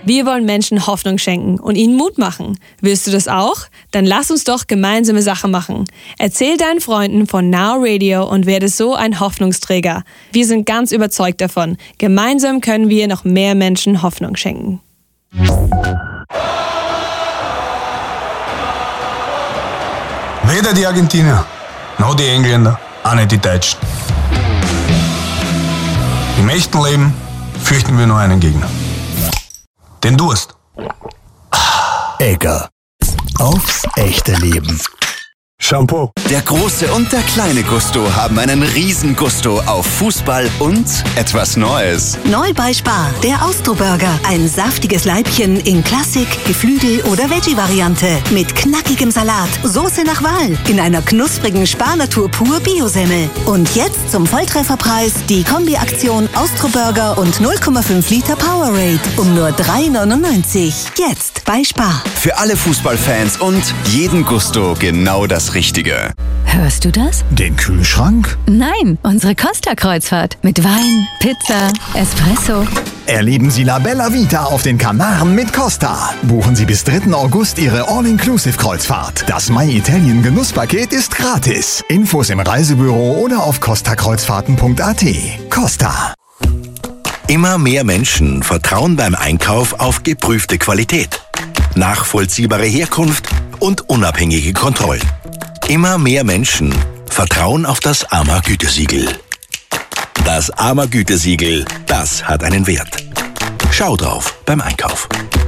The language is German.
Wir wollen Menschen Hoffnung schenken und ihnen Mut machen. Willst du das auch? Dann lass uns doch gemeinsame Sache machen. Erzähl deinen Freunden von Now Radio und werde so ein Hoffnungsträger. Wir sind ganz überzeugt davon. Gemeinsam können wir noch mehr Menschen Hoffnung schenken. Weder die Argentinier, noch die Engländer, auch nicht die Deutschen. Im echten Leben fürchten wir nur einen Gegner. Den Durst. Egger. Aufs echte Leben. Shampoo. Der große und der kleine Gusto haben einen riesen Gusto auf Fußball und etwas Neues. Neu bei Spar, der Austro-Burger. Ein saftiges Leibchen in Klassik, Geflügel- oder Veggie-Variante. Mit knackigem Salat, Soße nach Wahl. In einer knusprigen Spar-Natur pur Bio-Semmel. Und jetzt zum Volltrefferpreis die Kombi-Aktion Austro-Burger und 0,5 Liter Powerade. Um nur 3,99. Jetzt bei Spar. Für alle Fußballfans und jeden Gusto genau das Richtige. Hörst du das? Den Kühlschrank? Nein, unsere Costa-Kreuzfahrt. Mit Wein, Pizza, Espresso. Erleben Sie La Bella Vita auf den Kanaren mit Costa. Buchen Sie bis 3. August Ihre All-Inclusive-Kreuzfahrt. Das My Italien Genusspaket ist gratis. Infos im Reisebüro oder auf costakreuzfahrten.at. Costa. Immer mehr Menschen vertrauen beim Einkauf auf geprüfte Qualität, nachvollziehbare Herkunft und unabhängige Kontrollen. Immer mehr Menschen vertrauen auf das AMA-Gütesiegel. Das AMA-Gütesiegel, das hat einen Wert. Schau drauf beim Einkauf.